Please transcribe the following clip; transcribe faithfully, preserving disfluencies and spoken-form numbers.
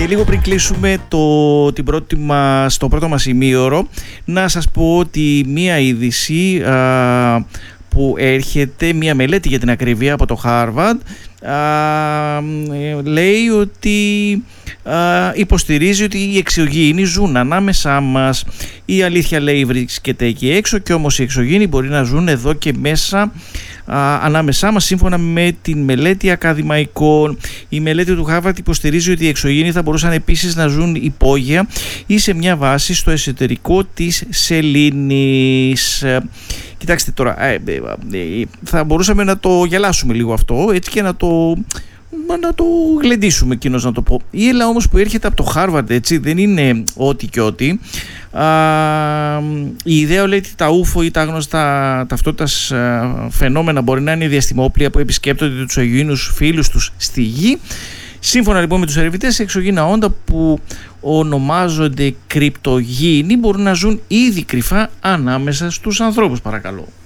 Και λίγο πριν κλείσουμε το, την πρώτη μας, το πρώτο μας ημίωρο, να σας πω ότι μία είδηση α, που έρχεται, μία μελέτη για την ακρίβεια από το Harvard, α, λέει ότι α, υποστηρίζει ότι οι εξωγήινοι ζουν ανάμεσά μας. Η αλήθεια, λέει, βρίσκεται εκεί έξω, και όμως οι εξωγήινοι μπορεί να ζουν εδώ και μέσα α, ανάμεσά μας, σύμφωνα με την μελέτη ακαδημαϊκών. Η μελέτη του Harvard υποστηρίζει ότι οι εξωγήινοι θα μπορούσαν επίσης να ζουν υπόγεια ή σε μια βάση στο εσωτερικό της σελήνης. Κοιτάξτε τώρα, ε, ε, ε, θα μπορούσαμε να το γελάσουμε λίγο αυτό, έτσι, και να το, να το γλεντήσουμε, εκείνος να το πω. Η έλα όμως που έρχεται από το Harvard, έτσι, δεν είναι ό,τι και ό,τι. Α, η ιδέα λέει ότι τα ούφο ή τα άγνωστα ταυτότητας φαινόμενα μπορεί να είναι διαστημόπλια που επισκέπτονται τους εξωγήινους φίλους τους στη Γη. Σύμφωνα λοιπόν με τους ερευνητές, εξωγήινα όντα που ονομάζονται κρυπτογήινοι μπορούν να ζουν ήδη κρυφά ανάμεσα στους ανθρώπους, παρακαλώ.